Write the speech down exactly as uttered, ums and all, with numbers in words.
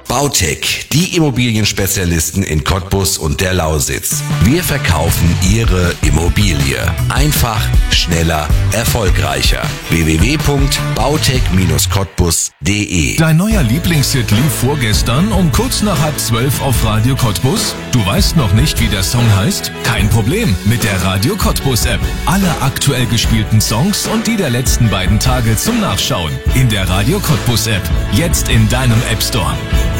Bautec, die Immobilienspezialisten in Cottbus und der Lausitz. Wir verkaufen Ihre Immobilie. Einfach, schneller, erfolgreicher. w w w punkt bautec Bindestrich cottbus punkt de. Dein neuer Lieblingshit lief vorgestern um kurz nach halb zwölf auf Radio Cottbus? Du weißt noch nicht, wie der Song heißt? Kein Problem, mit der Radio Cottbus App. Alle aktuell gespielten Songs und die der letzten beiden Tage zum Nachschauen. In der Radio Cottbus App. Jetzt in deinem App Store.